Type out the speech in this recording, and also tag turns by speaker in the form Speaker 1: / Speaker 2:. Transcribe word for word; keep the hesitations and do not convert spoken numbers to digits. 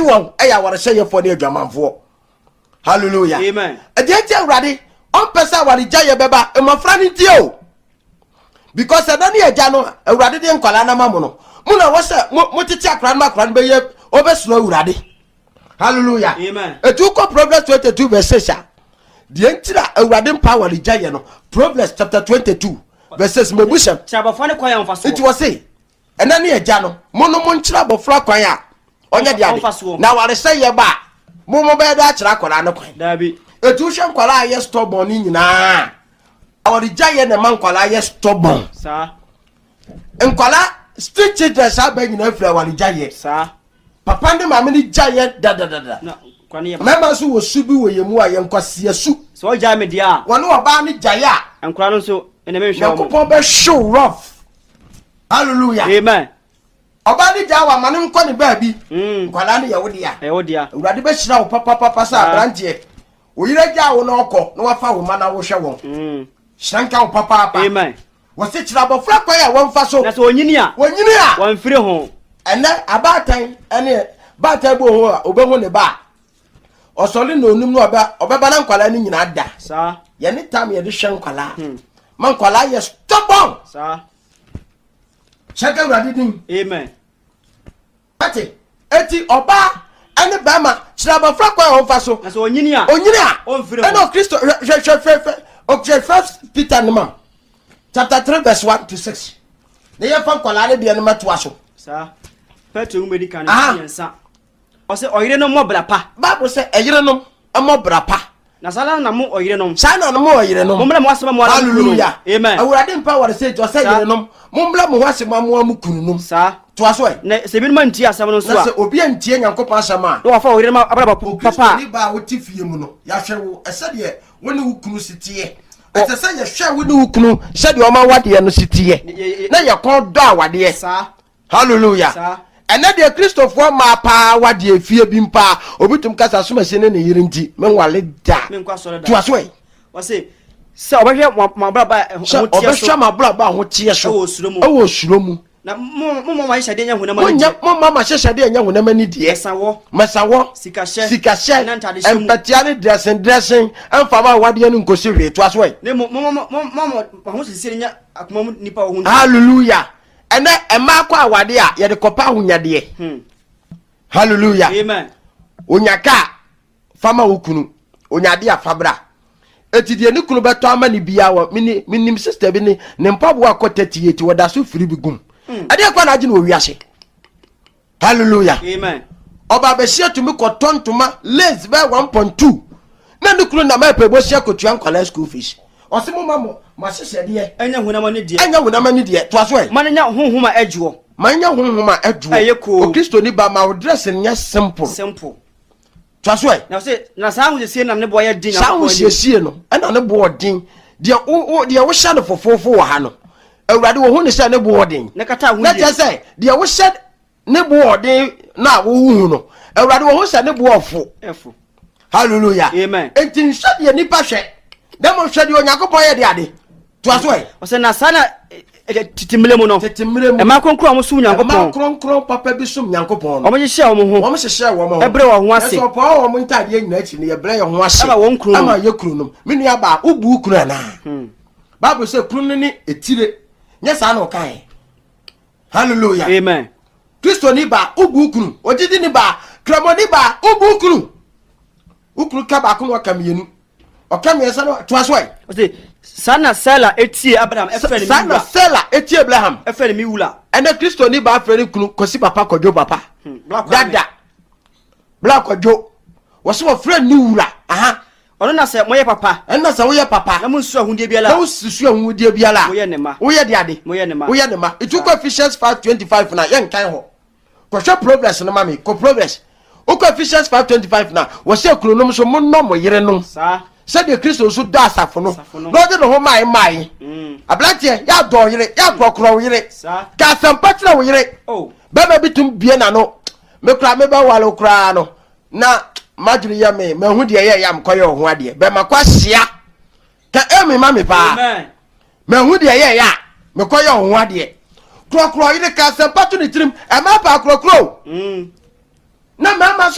Speaker 1: won e ya wore hye for ne adwamanfo. Hallelujah.
Speaker 2: Amen.
Speaker 1: E de ti awurade on pesa ware gyaye beba e mafra ne ti o. Because na ne agya no awurade de nkwala na mamu no. Mu na wo se mo titi akran ma akran be ye obesno awurade. Hallelujah.
Speaker 2: Amen.
Speaker 1: Etu ko Proverbs twenty-two verse six. The entira awurade power gyaye no. Proverbs chapter twenty-two verse six mebushem.
Speaker 2: Chabafo ne kwaya mfaso.
Speaker 1: It was say ena ne agya no mo no mo nkyira bofra kwan a onye de ade. Na ware say ye ba mo mo be da akira kwala ne kwan.
Speaker 2: Dabi.
Speaker 1: Etu hwe kwala ye stubborn ni nyina. Awari gyaye ne man kwala ye stubborn.
Speaker 2: Sa.
Speaker 1: Nkwala street children sa ba nyina afira awari gyaye.
Speaker 2: Sa.
Speaker 1: Papa ndi mama ni gyaye da da da da.
Speaker 2: Na kwani ye.
Speaker 1: Mama so wo subi wo yemu a ye nkwase su.
Speaker 2: So gya me dia.
Speaker 1: Wone oba ni gyaye a.
Speaker 2: Nkwala no so ene me hwe.
Speaker 1: Yakopon be show rough. Hallelujah.
Speaker 2: Amen.
Speaker 1: Oba ni gya wa mane nko ne ba bi.
Speaker 2: Mm.
Speaker 1: Nkwala ne ye wo dia.
Speaker 2: E wo dia.
Speaker 1: Urade be hira wo papa papa sa branche. Wo yire gya wo na okọ na wafa wo mana wo hwe won.
Speaker 2: Mm.
Speaker 1: Shanka wo papa papa.
Speaker 2: Amen.
Speaker 1: Wo se kira bofra kwa ya won fa so.
Speaker 2: Na so onyini a.
Speaker 1: Onyini a.
Speaker 2: Wan fire ho.
Speaker 1: Ene abatan ene batan bo ho a obehu ne ba. Osole na onum no oba obeba na nkwala ni nyina da.
Speaker 2: Sa.
Speaker 1: Ye ne tam ye de hwe nkwala. Man nkwala ye stubborn.
Speaker 2: Sa.
Speaker 1: Shaka urade din.
Speaker 2: Amen.
Speaker 1: Ati eti oba ene ba ma kira bofra kwa ya won fa so.
Speaker 2: Na so onyini a.
Speaker 1: Onyini a.
Speaker 2: On fire ho.
Speaker 1: Eno Kristo hwe hwe hwe. Okay, First Peter number chapter three verse one to six. Ne ye fa nkwala ne de ne mato aso.
Speaker 2: Sa. Petro ngumedi kan yensa. O se oyire no mo bra pa.
Speaker 1: Bible say eyire no mo bra pa.
Speaker 2: Na sala na mo oyire no.
Speaker 1: Sa na no mo oyire no.
Speaker 2: Mo mra mo asema mo ala.
Speaker 1: Hallelujah.
Speaker 2: Amen.
Speaker 1: Awurade mpa wore say to say yire no. Mo mra mo asema mo am kunu no.
Speaker 2: Sa.
Speaker 1: To aso e.
Speaker 2: Na se bi no manti asema no so a.
Speaker 1: Na se obi antie Nyankopon asema.
Speaker 2: Do wafa oyire ma abra papa.
Speaker 1: Ni ba wo tifie mu no. Ya hwe wo ese de woni wo kunu sitie. Ese se ye hwe woni wo kunu se de o ma wade no sitie. Na ye kon do awade. Sa. Hallelujah. Sa. Ene de Christopher ma pa wade afie bi mpa obitum kasa so machine ne yire nti men wale da.
Speaker 2: Men kwa so da.
Speaker 1: To aso e.
Speaker 2: Wo se se obehwe ma bra ba ho tie so.
Speaker 1: Obehwe ma bra ba ho tie so.
Speaker 2: Wo suro mu.
Speaker 1: Wo suro mu.
Speaker 2: Na mo mo ma hye de nya hunama ni.
Speaker 1: Mo mo mama hye de nya hunama ni die.
Speaker 2: Mesawo.
Speaker 1: Mesawo.
Speaker 2: Sikahye.
Speaker 1: Sikahye. Empatia ne dressing dressing emfa ma wade nu nkosi hwe to aso e.
Speaker 2: Ne mo mo mo mo ho sisi nya akoma mu nipa wo hu.
Speaker 1: Hallelujah. Ene ema kwa awade a ye de kopa hunyade. Hmm. Hallelujah.
Speaker 2: Amen.
Speaker 1: Onyaka fama wukunu. Onyade afabra. Etidie ni kunu beto ama ni bia wo mini minim sister bi ni ne mpabo akota thirty woda so firi bigum. Ade akwa na age no wiase. Hallelujah.
Speaker 2: Amen.
Speaker 1: Oba be hia tumi kotontoma lace be one point two. Na ni kunu na ma pebo hia kotua nkwala school fees. Osimo mamo ma hyehyɛ de
Speaker 2: anya hunama ne de
Speaker 1: anya hunama ne de to aso e
Speaker 2: man nya honhoma adwo
Speaker 1: man nya honhoma adwo o Kristo ni ba ma wo dress nya simple
Speaker 2: simple
Speaker 1: to aso e
Speaker 2: na say na sa hu sie na ne boy din
Speaker 1: na sa hu sie sie no ɛna ne boy din de o de wo hya no fofofo wo ha no awurade wo hu ne sɛ ne boy din
Speaker 2: ne kata hu
Speaker 1: na je sɛ de wo hya ne boy din na wo hu no awurade wo hu sɛ ne boy fo
Speaker 2: efo
Speaker 1: hallelujah
Speaker 2: amen
Speaker 1: entin hwɛ de nipa hwɛ demo hwɛ de Onyankopɔn yɛ de ade to aso e
Speaker 2: o se na sana titimile mu no
Speaker 1: titimile mu
Speaker 2: e ma konkro mo sum Nyankopɔn
Speaker 1: ma konkrro papa bi sum Nyankopɔn
Speaker 2: o mo hye o mo ho
Speaker 1: o mo hye wo mo
Speaker 2: ebre wo ho ase
Speaker 1: so pa o mo ntade nyina achi ne ye bre ye ho ase
Speaker 2: ama won kru
Speaker 1: ama ye kru no me nua ba ubu kru ana hmm Bible say kru ni etire nya sa na o kan hallelujah
Speaker 2: amen
Speaker 1: Kristo ni ba ubu kru ojidi ni ba kramo ni ba ubu kru ukru ka ba ko ka mienu o ka me sa no to aso e
Speaker 2: o se sana sela etie Abraham efere mi
Speaker 1: sana sela etie Abraham
Speaker 2: efere mi wula
Speaker 1: ene Kristo ni ba afere kru kosi papa kodwo papa dada black kodwo wo so friend ni wula aha
Speaker 2: ono na se moye papa
Speaker 1: ena se wo ye papa
Speaker 2: na mun su ahundie biala
Speaker 1: na wo susu ahundie biala
Speaker 2: wo ye ne ma
Speaker 1: wo ye de ade
Speaker 2: wo ye ne ma
Speaker 1: wo ye ne ma ituko Ephesians five twenty-five na ye nkan ho ko hwe progress no mami ko progress uko Ephesians five twenty-five na wo se kunonom so mo no mo yire no
Speaker 2: sa
Speaker 1: se de Kristo so do asafo no no de no ho mai mai mm ablantie ya do yire ya krokro yire
Speaker 2: sa
Speaker 1: ka sampatra wo yire
Speaker 2: oh
Speaker 1: baba bitum bie na no me kra me ba walo kra no na majuri ya me me hu de ye ya mkoye ho ade be makwa hia ka emi ma me pa
Speaker 2: amen
Speaker 1: me hu de ye ya me koye ho ade krokro yire ka sampatu ni trim e ma pa krokro mm na mama